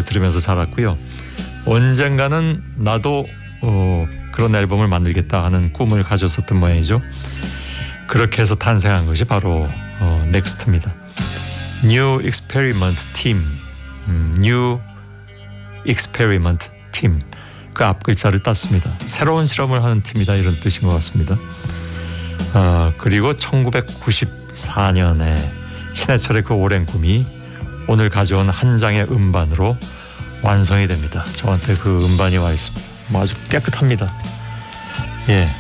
들으면서 자랐고요. 언젠가는 나도 그런 앨범을 만들겠다 하는 꿈을 가졌었던 모양이죠. 그렇게 해서 탄생한 것이 바로 넥스트입니다. New Experiment Team, New Experiment Team. 그 앞글자를 땄습니다. 새로운 실험을 하는 팀이다 이런 뜻인 것 같습니다. 그리고 1994년에 신해철의 그 오랜 꿈이 오늘 가져온 한 장의 음반으로 완성이 됩니다. 저한테 그 음반이 와 있습니다. 뭐 아주 깨끗합니다. 예,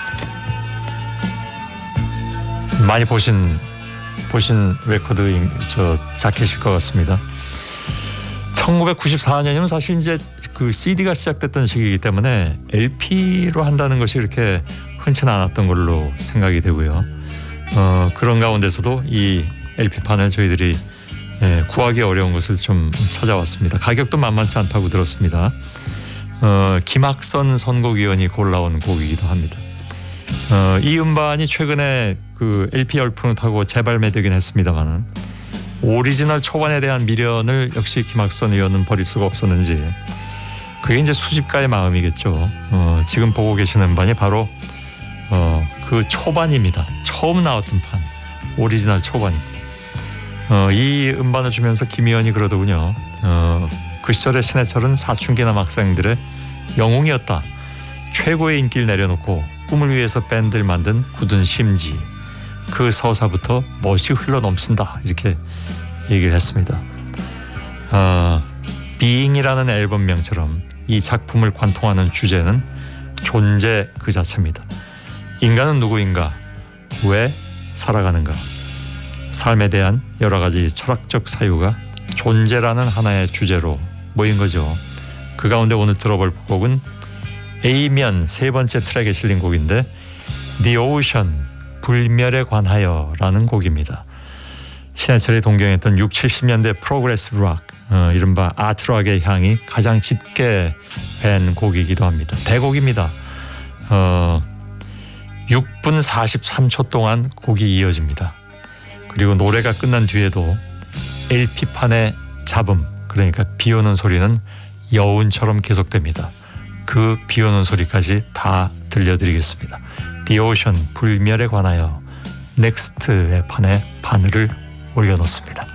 많이 보신 레코드 자켓일 것 같습니다. 1994년이면 사실 이제 그 CD가 시작됐던 시기이기 때문에 LP로 한다는 것이 이렇게 흔치는 않았던 걸로 생각이 되고요. 그런 가운데서도 이 LP판을 저희들이 구하기 어려운 것을 좀 찾아왔습니다. 가격도 만만치 않다고 들었습니다. 김학선 선곡위원이 골라온 곡이기도 합니다. 이 음반이 최근에 그 LP 열풍을 타고 재발매되긴 했습니다만 오리지널 초반에 대한 미련을 역시 김학선 의원은 버릴 수가 없었는지 그게 이제 수집가의 마음이겠죠. 지금 보고 계시는 음반이 바로 그 초반입니다. 처음 나왔던 판, 오리지널 초반입니다. 이 음반을 주면서 김 의원이 그러더군요. 그 시절의 신해철은 사춘기 남학생들의 영웅이었다. 최고의 인기를 내려놓고 꿈을 위해서 밴드를 만든 굳은 심지, 그 서사부터 멋이 흘러넘친다 이렇게 얘기를 했습니다. Being이라는 앨범명처럼 이 작품을 관통하는 주제는 존재 그 자체입니다. 인간은 누구인가? 왜 살아가는가? 삶에 대한 여러 가지 철학적 사유가 존재라는 하나의 주제로 모인 거죠. 그 가운데 오늘 들어볼 곡은 A면 세 번째 트랙에 실린 곡인데 The Ocean, 불멸에 관하여라는 곡입니다. 신해철이 동경했던 6, 70년대 프로그레시브 락, 이른바 아트락의 향이 가장 짙게 밴 곡이기도 합니다. 대곡입니다. 6분 43초 동안 곡이 이어집니다. 그리고 노래가 끝난 뒤에도 LP판의 잡음, 그러니까 비오는 소리는 여운처럼 계속됩니다. 그 비오는 소리까지 다 들려드리겠습니다. The Ocean, 불멸에 관하여 넥스트의 판에 바늘을 올려놓습니다.